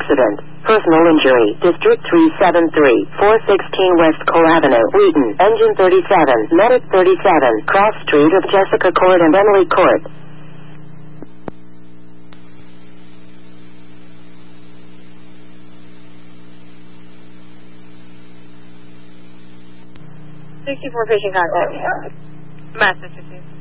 accident. Personal injury. District 373. 416 West Cole Avenue. Wheaton. Engine 37. Medic 37. Cross Street of Jessica Court and Emily Court. 64 patient contact. Massachusetts.